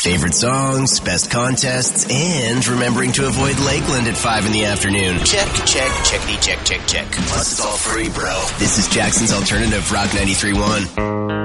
Favorite songs, best contests, and remembering to avoid Lakeland at 5 in the afternoon. Check, checkity, check. Plus it's all free, bro. This is Jackson's Alternative Rock 93.1.